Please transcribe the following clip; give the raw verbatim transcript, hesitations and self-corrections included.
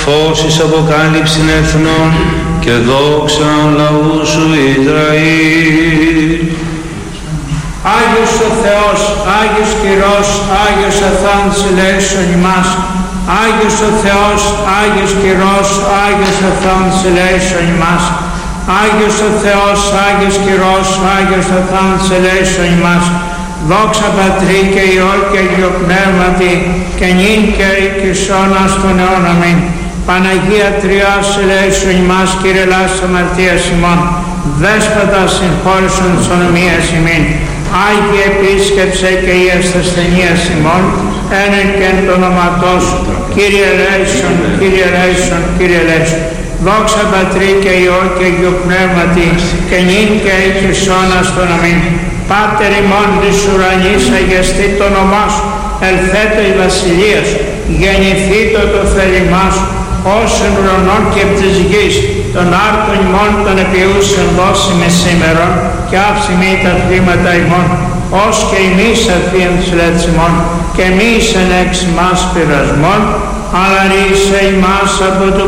φως εις αποκάλυψην εθνών και δόξαν λαού σου Ισραήλ. Άγιος ο Θεός, Άγιος Κυρός, Άγιος αθάνατος ελέησον ημάς. Άγιος ο Θεός, Άγιος Κυρός, Άγιος αθάνατος ελέησον ημάς. Άγιος ο Θεός, Άγιος Κυρός, Άγιος αθάνατος ελέησον ημάς. Δόξα Πατρί και Υιό και Αγιο Πνεύματι, και νυν και ει και εις αιώνας των αιώνων. Αμήν. Παναγία Τριάς ελέησον ημάς, Κύριε ελάησον αμαρτίας ημών. Δέσποτα συγχώρησον της ονομίας ημίν. Άγιε επίσκεψε και η ασθενείας ημών, έναν και εν το όνοματό σου. Κύριε ελέησον, Κύριε ελέησον, Κύριε ελέησον. Δόξα Πατρί και Υιό και Αγιο Πνεύματι, και νυν και ει και εις αιώνας των αμήν. Πάτερ ημών της ουρανής, αγιαστεί το όνομά σου, ελθέτω η βασιλεία σου, γεννηθήτω το θέλημά σου, ως εν ουρανών και επ' της γης, των άρτων ημών των επιούσεων δώσιμε σήμερον, και άψημη τα θύματα ημών, ως και εμείς αφίεν της λέξης ημών, και εμείς εν εξ ημάς πειρασμών, αλλά ρίσε ημάς από το